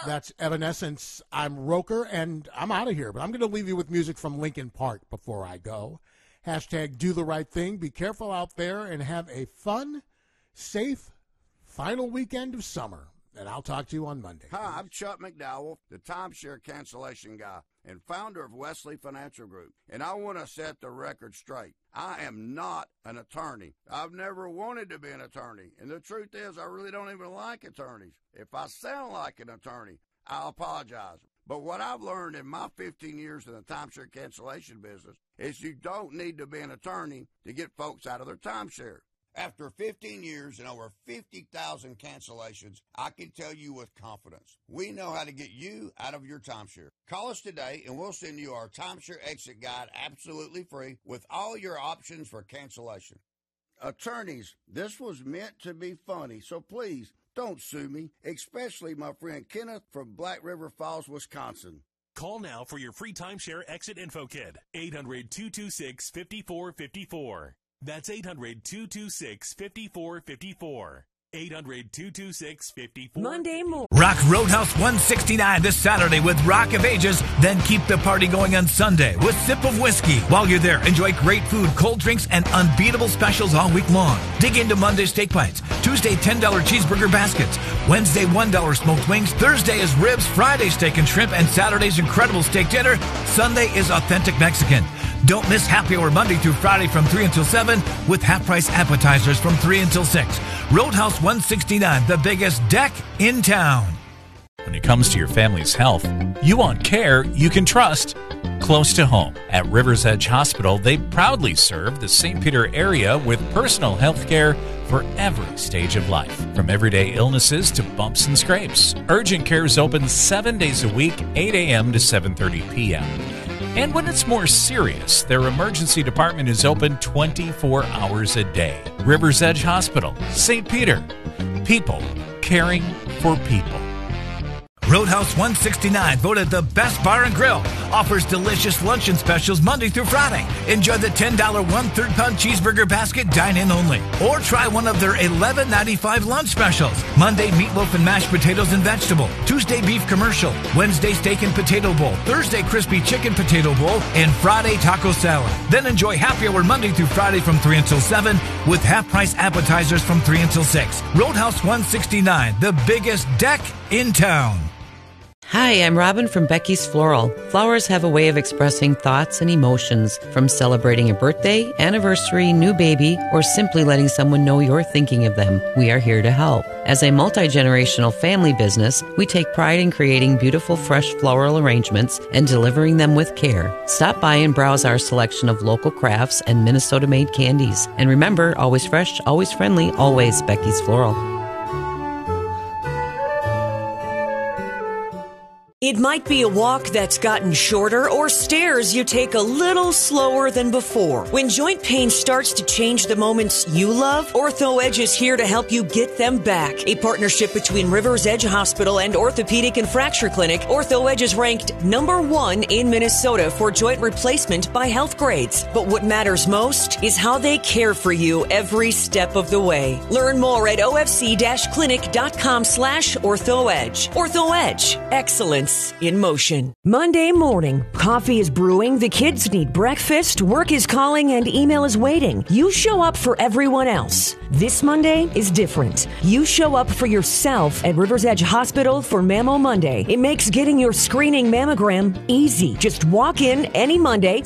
That's Evanescence. I'm Roker, and I'm out of here. But I'm going to leave you with music from Linkin Park before I go. Hashtag do the right thing. Be careful out there and have a fun, safe, final weekend of summer. And I'll talk to you on Monday. Hi, I'm Chuck McDowell, the timeshare cancellation guy and founder of Wesley Financial Group. And I want to set the record straight. I am not an attorney. I've never wanted to be an attorney. And the truth is, I really don't even like attorneys. If I sound like an attorney, I apologize. But what I've learned in my 15 years in the timeshare cancellation business is you don't need to be an attorney to get folks out of their timeshare. After 15 years and over 50,000 cancellations, I can tell you with confidence, we know how to get you out of your timeshare. Call us today and we'll send you our timeshare exit guide absolutely free with all your options for cancellation. Attorneys, this was meant to be funny, so please don't sue me, especially my friend Kenneth from Black River Falls, Wisconsin. Call now for your free timeshare exit info kit. 800-226-5454. That's 800-226-5454. 800-226-54. Monday morning. Rock Roadhouse 169 this Saturday with Rock of Ages. Then keep the party going on Sunday with Sip of Whiskey. While you're there, enjoy great food, cold drinks, and unbeatable specials all week long. Dig into Monday steak bites. Tuesday, $10 cheeseburger baskets. Wednesday, $1 smoked wings. Thursday is ribs. Friday, steak and shrimp. And Saturday's incredible steak dinner. Sunday is authentic Mexican. Don't miss Happy Hour Monday through Friday from 3 until 7 with half-price appetizers from 3 until 6. Roadhouse 169, the biggest deck in town. When it comes to your family's health, you want care you can trust close to home. At Rivers Edge Hospital, they proudly serve the St. Peter area with personal health care for every stage of life, from everyday illnesses to bumps and scrapes. Urgent care is open 7 days a week, 8 a.m. to 7:30 p.m. And when it's more serious, their emergency department is open 24 hours a day. Rivers Edge Hospital, St. Peter. People caring for people. Roadhouse 169, voted the best bar and grill, offers delicious luncheon specials Monday through Friday. Enjoy the $10 1/3 pound cheeseburger basket, dine-in only. Or try one of their $11.95 lunch specials. Monday, meatloaf and mashed potatoes and vegetable. Tuesday, beef commercial. Wednesday, steak and potato bowl. Thursday, crispy chicken potato bowl. And Friday, taco salad. Then enjoy happy hour Monday through Friday from 3 until 7 with half-price appetizers from 3 until 6. Roadhouse 169, the biggest deck in town. Hi, I'm Robin from Becky's Floral. Flowers have a way of expressing thoughts and emotions, from celebrating a birthday, anniversary, new baby, or simply letting someone know you're thinking of them. We are here to help. As a multi-generational family business, we take pride in creating beautiful, fresh floral arrangements and delivering them with care. Stop by and browse our selection of local crafts and Minnesota-made candies. And remember, always fresh, always friendly, always Becky's Floral. It might be a walk that's gotten shorter or stairs you take a little slower than before. When joint pain starts to change the moments you love, Ortho Edge is here to help you get them back. A partnership between Rivers Edge Hospital and Orthopedic and Fracture Clinic, Ortho Edge is ranked #1 in Minnesota for joint replacement by Health Grades. But what matters most is how they care for you every step of the way. Learn more at ofc-clinic.com/OrthoEdge. Ortho Edge. Excellence in motion. Monday morning, coffee is brewing, the kids need breakfast, work is calling, and email is waiting. You show up for everyone else. This Monday is different. You show up for yourself at Rivers Edge Hospital for Mammo Monday. It makes getting your screening mammogram easy. Just walk in any Monday